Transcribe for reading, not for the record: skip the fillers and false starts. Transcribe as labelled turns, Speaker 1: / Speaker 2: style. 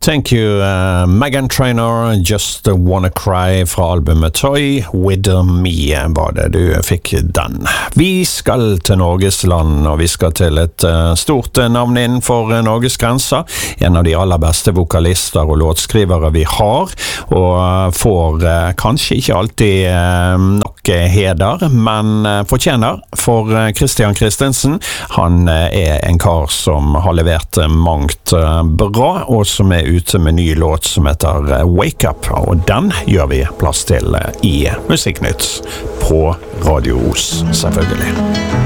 Speaker 1: Thank you, Meghan Trainor, Just Wanna Cry fra albumet Toy With Me var det du fikk den. Vi skal til Norges land, og vi skal til et stort navn innenfor Norges grenser. En av de aller beste vokalister og låtskrivere vi har, og får kanskje ikke alltid nok heder, men fortjener for Christian Christensen. Han en kar som har levert mangt bra, og som ute med ny låt som heter Wake Up, og den gjør vi plass til i Musikknytt på Radio Os, selvfølgelig.